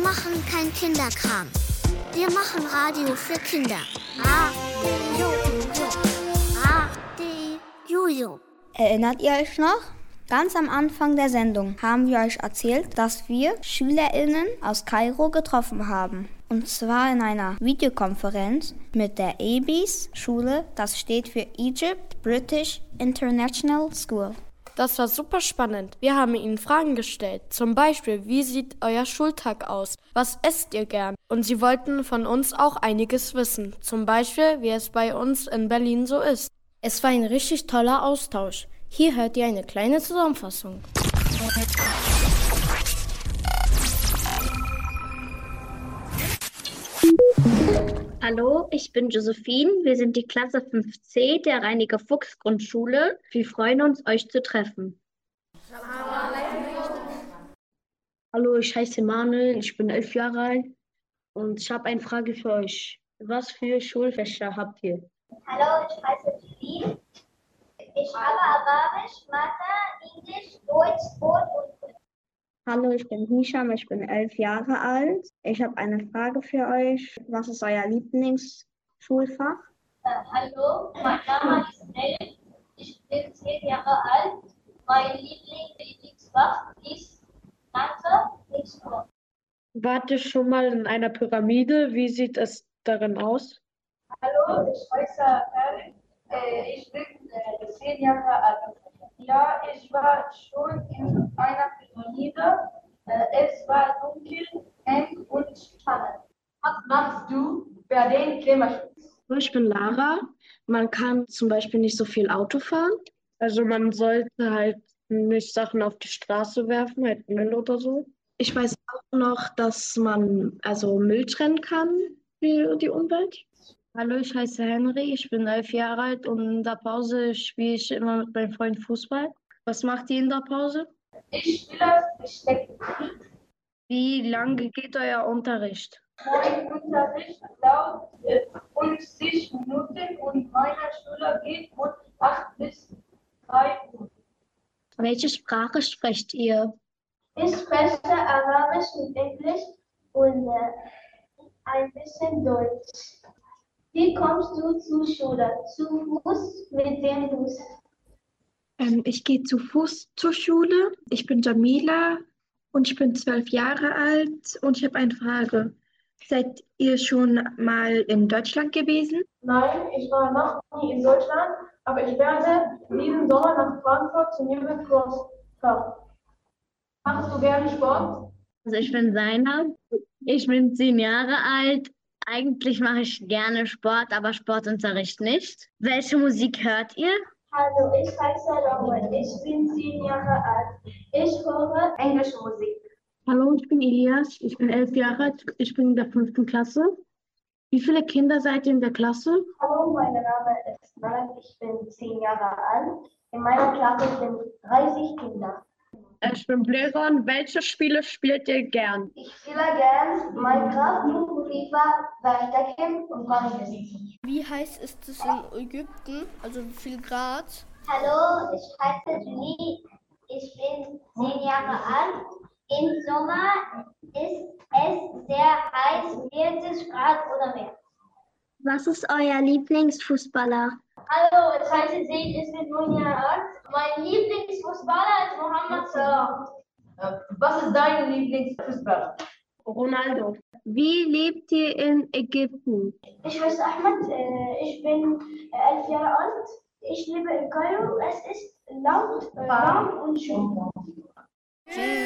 machen kein Kinderkram. Wir machen Radio für Kinder. Radio. Erinnert ihr euch noch? Ganz am Anfang der Sendung haben wir euch erzählt, dass wir SchülerInnen aus Kairo getroffen haben. Und zwar in einer Videokonferenz mit der EBIS-Schule, das steht für Egypt British International School. Das war super spannend. Wir haben ihnen Fragen gestellt. Zum Beispiel, wie sieht euer Schultag aus? Was esst ihr gern? Und sie wollten von uns auch einiges wissen. Zum Beispiel, wie es bei uns in Berlin so ist. Es war ein richtig toller Austausch. Hier hört ihr eine kleine Zusammenfassung. Hallo, ich bin Josephine. Wir sind die Klasse 5c der Reiniger-Fuchs-Grundschule. Wir freuen uns, euch zu treffen. Hallo, ich heiße Manuel, ich bin 11 Jahre alt und ich habe eine Frage für euch. Was für Schulfächer habt ihr? Hallo, ich heiße Julie. Ich habe Arabisch, Mathe, Englisch, Deutsch, Sport und Kunst. Hallo, ich bin Hisham, ich bin 11 Jahre alt. Ich habe eine Frage für euch. Was ist euer Lieblingsschulfach? Hallo, mein Name ist Nell. Ich bin 10 Jahre alt. Mein Lieblingsfach ist Mathe und Sport. Wart ihr schon mal in einer Pyramide? Wie sieht es darin aus? Hallo, ich heiße Erik. Ich bin 10 Jahre alt. Ja, ich war schon in einer Pyramide. Es war dunkel, eng und spannend. Was machst du für den Klimaschutz? Ich bin Lara. Man kann zum Beispiel nicht so viel Auto fahren. Also man sollte halt nicht Sachen auf die Straße werfen, halt Müll oder so. Ich weiß auch noch, dass man also Müll trennen kann für die Umwelt. Hallo, ich heiße Henry, ich bin 11 Jahre alt und in der Pause spiele ich immer mit meinem Freund Fußball. Was macht ihr in der Pause? Ich spiele Verstecken. Wie lange geht euer Unterricht? Mein Unterricht dauert 50 Minuten und meine Schule geht von 8 bis 3 Uhr. Welche Sprache sprecht ihr? Ich spreche Arabisch und Englisch und ein bisschen Deutsch. Wie kommst du zur Schule? Zu Fuß, mit dem Bus? Ich gehe zu Fuß zur Schule. Ich bin Jamila und ich bin 12 Jahre alt und ich habe eine Frage. Seid ihr schon mal in Deutschland gewesen? Nein, ich war noch nie in Deutschland, aber ich werde diesen Sommer nach Frankfurt zum Jugendkurs fahren. Machst du gerne Sport? Also ich bin Zainab. Ich bin 10 Jahre alt. Eigentlich mache ich gerne Sport, aber Sportunterricht nicht. Welche Musik hört ihr? Hallo, ich heiße Robert. Ich bin 10 Jahre alt. Ich höre englische Musik. Hallo, ich bin Elias, ich bin 11 Jahre alt, ich bin in der 5. Klasse. Wie viele Kinder seid ihr in der Klasse? Hallo, mein Name ist Mark. Ich bin 10 Jahre alt. In meiner Klasse sind 30 Kinder. Ich bin Bleron. Welche Spiele spielt ihr gern? Ich spiele gern Minecraft, FIFA, Verstecken und Paris. Wie heiß ist es in Ägypten? Also wie viel Grad? Hallo, ich heiße Julie. Ich bin 10 Jahre alt. Im Sommer ist es sehr heiß, 40 Grad oder mehr. Was ist euer Lieblingsfußballer? Hallo, ich heiße Zaid, ich bin 9 Jahre alt. Mein Lieblingsfußballer ist Mohamed Salah. Was ist dein Lieblingsfußballer? Ronaldo. Wie lebt ihr in Ägypten? Ich heiße Ahmed, ich bin 11 Jahre alt. Ich lebe in Kairo. Es ist laut, warm und schön.